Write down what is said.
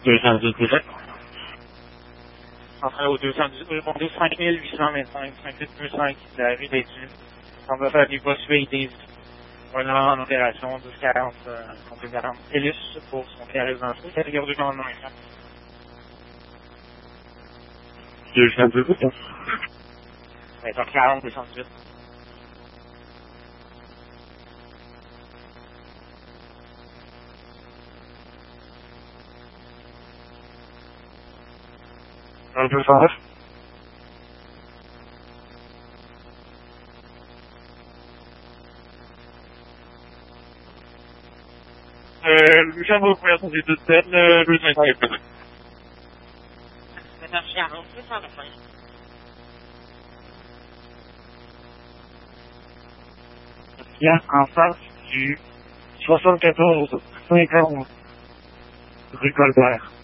218. Enfin, au 218, répondez 5825, 5825, de la rue des Dieux. On va faire des possibilités. Voilà, en opération, 1240, 1240 TELUS pour son carré d'entrée. Catégorie du commandement, ça. 218. Ouais, donc 40, 218. Un peu fort. Le chambre de couverture des deux têtes, le 25 est présent. Madame Chiaron, 225. Bien, en face du 74 50 rue Colbert.